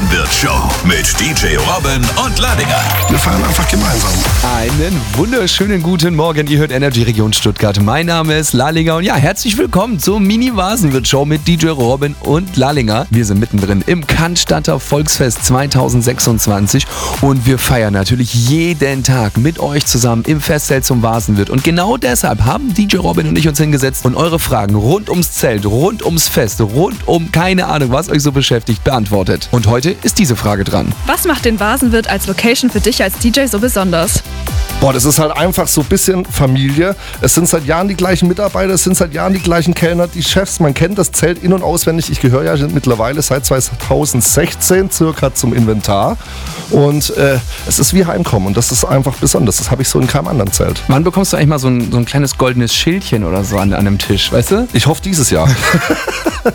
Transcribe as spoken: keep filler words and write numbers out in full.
Wasenwirt-Show mit D J Robin und Ladinger. Wir feiern einfach gemeinsam. Einen wunderschönen guten Morgen. Ihr hört Energy Region Stuttgart. Mein Name ist Lalinger und ja, herzlich willkommen zur Mini-Wasenwirt-Show mit D J Robin und Lalinger. Wir sind mittendrin im Cannstatter Volksfest zweitausendsechsundzwanzig und wir feiern natürlich jeden Tag mit euch zusammen im Festzelt zum Wasenwirt. Und genau deshalb haben D J Robin und ich uns hingesetzt und eure Fragen rund ums Zelt, rund ums Fest, rund um keine Ahnung, was euch so beschäftigt, beantwortet. Und heute ist diese Frage dran. Was macht den Wasenwirt als Location für dich als D J so besonders? Boah, das ist halt einfach so ein bisschen Familie. Es sind seit Jahren die gleichen Mitarbeiter, es sind seit Jahren die gleichen Kellner, die Chefs. Man kennt das Zelt in- und auswendig. Ich gehöre ja mittlerweile seit zweitausendsechzehn circa zum Inventar. Und äh, es ist wie Heimkommen und das ist einfach besonders. Das habe ich so in keinem anderen Zelt. Wann bekommst du eigentlich mal so ein, so ein kleines goldenes Schildchen oder so an, an einem Tisch, weißt du? Ich hoffe dieses Jahr.